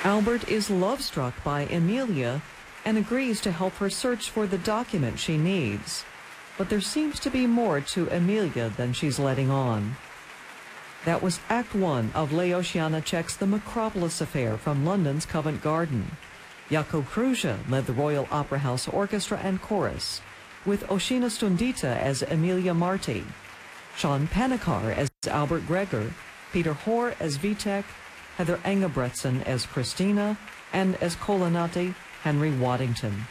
Albert is love-struck by Emilia and agrees to help her search for the document she needs. But there seems to be more to Emilia than she's letting on. That was Act 1 of Leos Janáček's The Macropolis Affair from London's Covent Garden. Jakub Kruja led the Royal Opera House Orchestra and Chorus, with Oshina Stundita as Emilia Marti, Sean Panikar as Albert Gregor, Peter Hoare as Vitek, Heather Engebretson as Christina, and as Kolanati, Henry Waddington.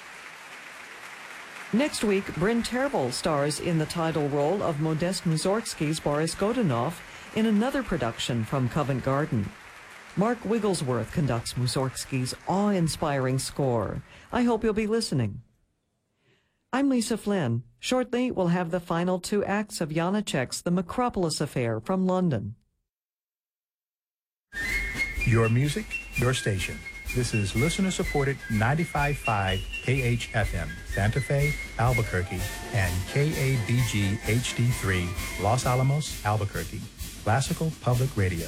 Next week, Bryn Tervel stars in the title role of Modest Mussorgsky's Boris Godunov in another production from Covent Garden. Mark Wigglesworth conducts Mussorgsky's awe-inspiring score. I hope you'll be listening. I'm Lisa Flynn. Shortly, we'll have the final 2 acts of Janáček's The Macropolis Affair from London. Your music, your station. This is listener-supported 95.5 KHFM, Santa Fe, Albuquerque, and KABG HD3, Los Alamos, Albuquerque. Classical Public Radio.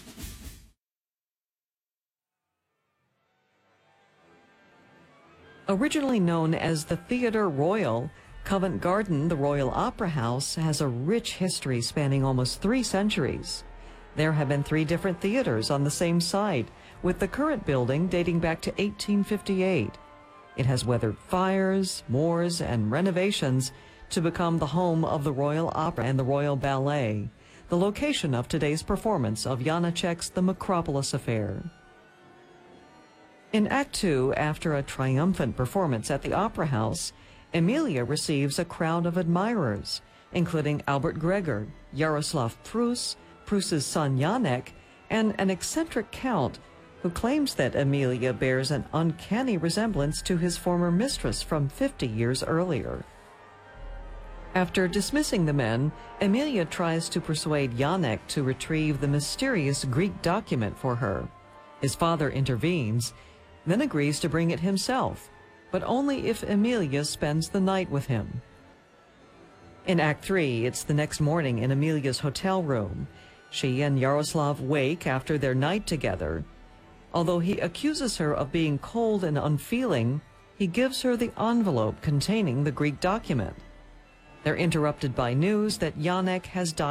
Originally known as the Theatre Royal, Covent Garden, the Royal Opera House, has a rich history spanning almost 3 centuries. There have been 3 different theaters on the same site, with the current building dating back to 1858. It has weathered fires, wars, and renovations to become the home of the Royal Opera and the Royal Ballet, the location of today's performance of Janáček's The Macropolis Affair. In Act 2, after a triumphant performance at the Opera House, Emilia receives a crowd of admirers, including Albert Gregor, Jaroslav Prus, Prus's son Janek, and an eccentric count who claims that Emilia bears an uncanny resemblance to his former mistress from 50 years earlier. After dismissing the men, Emilia tries to persuade Janek to retrieve the mysterious Greek document for her. His father intervenes, then agrees to bring it himself, but only if Emilia spends the night with him. In Act 3, it's the next morning in Emilia's hotel room. She and Jaroslav wake after their night together. Although he accuses her of being cold and unfeeling, he gives her the envelope containing the Greek document. They're interrupted by news that Janek has died